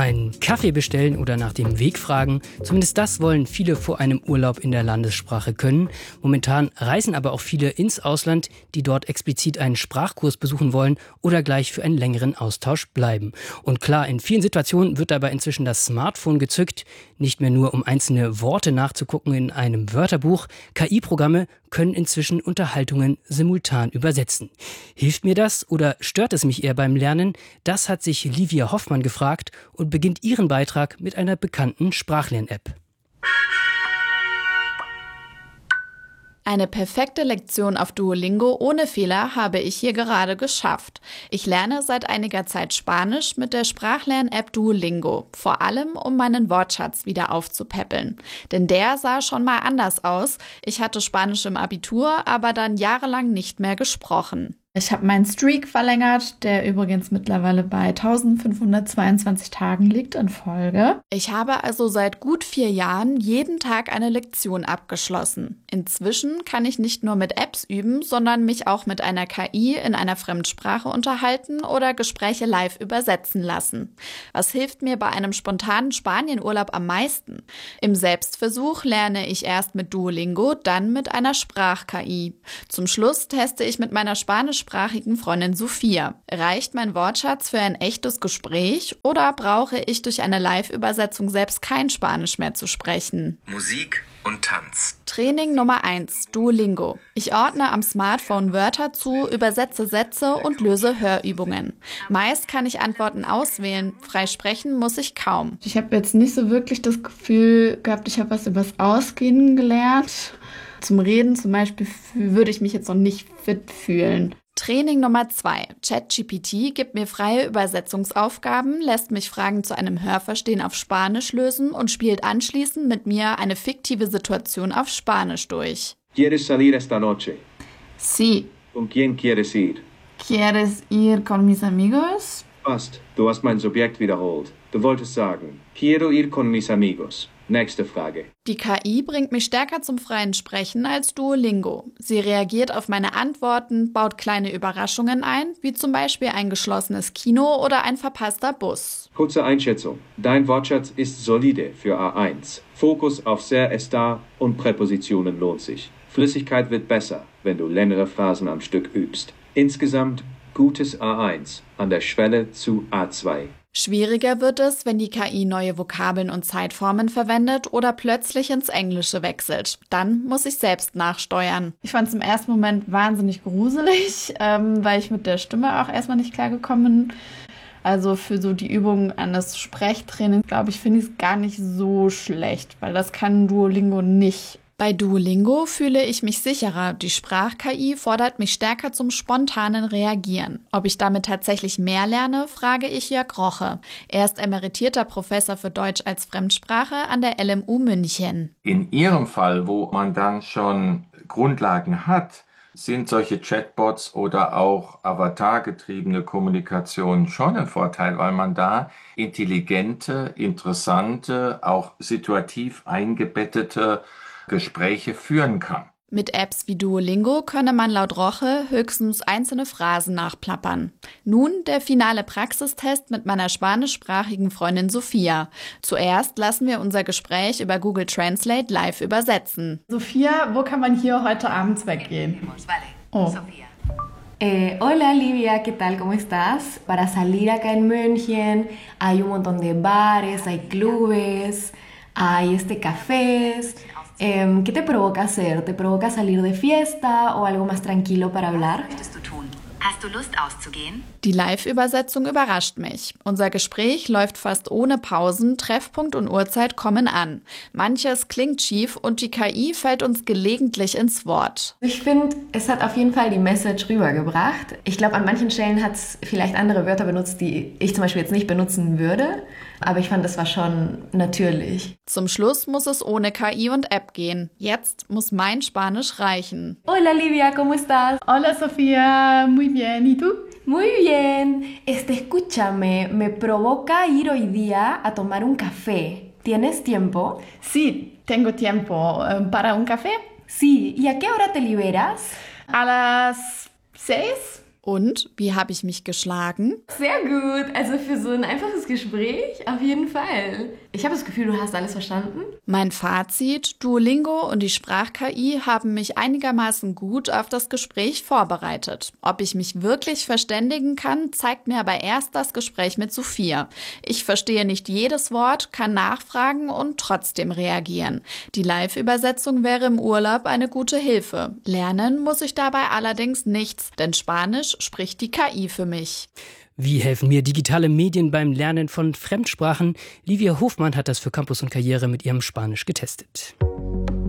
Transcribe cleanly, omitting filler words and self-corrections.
einen Kaffee bestellen oder nach dem Weg fragen. Zumindest das wollen viele vor einem Urlaub in der Landessprache können. Momentan reisen aber auch viele ins Ausland, die dort explizit einen Sprachkurs besuchen wollen oder gleich für einen längeren Austausch bleiben. Und klar, in vielen Situationen wird dabei inzwischen das Smartphone gezückt. Nicht mehr nur, um einzelne Worte nachzugucken in einem Wörterbuch. KI-Programme können inzwischen Unterhaltungen simultan übersetzen. Hilft mir das oder stört es mich eher beim Lernen? Das hat sich Livia Hoffmann gefragt und beginnt ihren Beitrag mit einer bekannten Sprachlern-App. Eine perfekte Lektion auf Duolingo ohne Fehler habe ich hier gerade geschafft. Ich lerne seit einiger Zeit Spanisch mit der Sprachlern-App Duolingo, vor allem um meinen Wortschatz wieder aufzupäppeln. Denn der sah schon mal anders aus. Ich hatte Spanisch im Abitur, aber dann jahrelang nicht mehr gesprochen. Ich habe meinen Streak verlängert, der übrigens mittlerweile bei 1522 Tagen liegt in Folge. Ich habe also seit gut 4 Jahren jeden Tag eine Lektion abgeschlossen. Inzwischen kann ich nicht nur mit Apps üben, sondern mich auch mit einer KI in einer Fremdsprache unterhalten oder Gespräche live übersetzen lassen. Was hilft mir bei einem spontanen Spanienurlaub am meisten? Im Selbstversuch lerne ich erst mit Duolingo, dann mit einer Sprach-KI. Zum Schluss teste ich mit meiner spanischsprachigen Freundin Sophia. Reicht mein Wortschatz für ein echtes Gespräch oder brauche ich durch eine Live-Übersetzung selbst kein Spanisch mehr zu sprechen? Musik und Tanz. Training Nummer 1, Duolingo. Ich ordne am Smartphone Wörter zu, übersetze Sätze und löse Hörübungen. Meist kann ich Antworten auswählen, frei sprechen muss ich kaum. Ich habe jetzt nicht so wirklich das Gefühl gehabt, ich habe was übers Ausgehen gelernt. Zum Reden zum Beispiel würde ich mich jetzt noch nicht fit fühlen. Training Nummer 2. ChatGPT gibt mir freie Übersetzungsaufgaben, lässt mich Fragen zu einem Hörverstehen auf Spanisch lösen und spielt anschließend mit mir eine fiktive Situation auf Spanisch durch. ¿Quieres salir esta noche? Sí. ¿Con quién quieres ir? ¿Quieres ir con mis amigos? Passt, du hast mein Subjekt wiederholt. Du wolltest sagen, quiero ir con mis amigos. Nächste Frage. Die KI bringt mich stärker zum freien Sprechen als Duolingo. Sie reagiert auf meine Antworten, baut kleine Überraschungen ein, wie zum Beispiel ein geschlossenes Kino oder ein verpasster Bus. Kurze Einschätzung. Dein Wortschatz ist solide für A1. Fokus auf sehr está und Präpositionen lohnt sich. Flüssigkeit wird besser, wenn du längere Phrasen am Stück übst. Insgesamt gutes A1 an der Schwelle zu A2. Schwieriger wird es, wenn die KI neue Vokabeln und Zeitformen verwendet oder plötzlich ins Englische wechselt. Dann muss ich selbst nachsteuern. Ich fand es im ersten Moment wahnsinnig gruselig, weil ich mit der Stimme auch erstmal nicht klargekommen bin. Also für so die Übung an das Sprechtraining, glaube ich, finde ich es gar nicht so schlecht, weil das kann Duolingo nicht. Bei Duolingo fühle ich mich sicherer. Die Sprach-KI fordert mich stärker zum spontanen Reagieren. Ob ich damit tatsächlich mehr lerne, frage ich Jörg Roche. Er ist emeritierter Professor für Deutsch als Fremdsprache an der LMU München. In Ihrem Fall, wo man dann schon Grundlagen hat, sind solche Chatbots oder auch avatargetriebene Kommunikation schon ein Vorteil, weil man da intelligente, interessante, auch situativ eingebettete Gespräche führen kann. Mit Apps wie Duolingo könne man laut Roche höchstens einzelne Phrasen nachplappern. Nun der finale Praxistest mit meiner spanischsprachigen Freundin Sophia. Zuerst lassen wir unser Gespräch über Google Translate live übersetzen. Sophia, wo kann man hier heute abends weggehen? Oh. Hola Livia, ¿qué tal? ¿Cómo estás? Para salir acá en München hay un montón de bares, hay clubes, hay cafés. ¿Qué te provoca hacer? ¿Te provoca salir de fiesta o algo más tranquilo para hablar? Hast du Lust auszugehen? Die Live-Übersetzung überrascht mich. Unser Gespräch läuft fast ohne Pausen, Treffpunkt und Uhrzeit kommen an. Manches klingt schief und die KI fällt uns gelegentlich ins Wort. Ich finde, es hat auf jeden Fall die Message rübergebracht. Ich glaube, an manchen Stellen hat es vielleicht andere Wörter benutzt, die ich zum Beispiel jetzt nicht benutzen würde. Aber ich fand, das war schon natürlich. Zum Schluss muss es ohne KI und App gehen. Jetzt muss mein Spanisch reichen. Hola Livia, ¿cómo estás? Hola Sofía, muy bien. ¿Y tú? Muy bien. Escúchame, me provoca ir hoy día a tomar un café. ¿Tienes tiempo? Sí, tengo tiempo. ¿Para un café? Sí. ¿Y a qué hora te liberas? A las 6. Und wie habe ich mich geschlagen? Sehr gut. Also für so ein einfaches Gespräch auf jeden Fall. Ich habe das Gefühl, du hast alles verstanden. Mein Fazit: Duolingo und die Sprach-KI haben mich einigermaßen gut auf das Gespräch vorbereitet. Ob ich mich wirklich verständigen kann, zeigt mir aber erst das Gespräch mit Sophia. Ich verstehe nicht jedes Wort, kann nachfragen und trotzdem reagieren. Die Live-Übersetzung wäre im Urlaub eine gute Hilfe. Lernen muss ich dabei allerdings nichts, denn Spanisch spricht die KI für mich. Wie helfen mir digitale Medien beim Lernen von Fremdsprachen? Livia Hofmann hat das für Campus und Karriere mit ihrem Spanisch getestet.